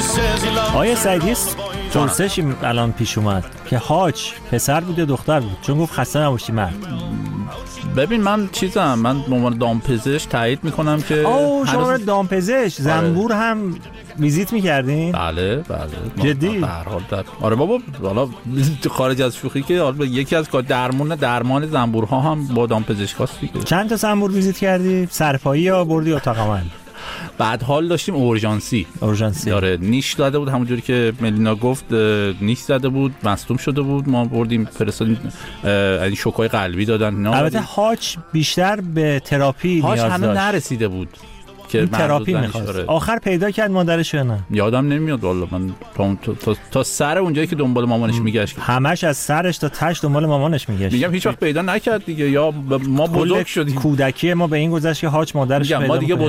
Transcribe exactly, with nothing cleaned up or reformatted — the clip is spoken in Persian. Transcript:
آیا سعیدی پرسشی الان پیش اومد که حاج پسر بود یا دختر بود؟ چون گفت خسته نباشی مرد. ببین من چیزم من به عنوان دامپزشک تایید میکنم که اوه شما دامپزشک زنبور هم ویزیت میکردین؟ بله بله جدی؟ به هر حال در آره بابا حالا خارج از شوخی که یکی از درمون درمان زنبورها هم با دامپزشکاست دیگه. چند تا زنبور ویزیت کردی؟ سرپایی یا بردی اتاق عمل؟ بعد حال داشتیم اورژانسی اورژانسی داره نیش زده بود، همونجوری که ملینا گفت نیش زده بود، مصدوم شده بود، ما بردیم فرستادیم این شوکای قلبی دادن. البته حاج بیشتر به تراپی نیاز داشت. حاج هنوز نرسیده بود که تراپی می‌خواست. آخر پیدا کرد مادرش یا نه؟ یادم نمیاد والله. من تا, تا, تا سر اونجایی که دنبال مامانش میگشت، همش از سرش تا تش دنبال مامانش میگشت. میگم هیچ وقت پیدا نکرد دیگه، یا ما بزرگ شدیم. کودکی ما به این گذشت که حاج مادرش پیدا ما دیگه می‌کنه.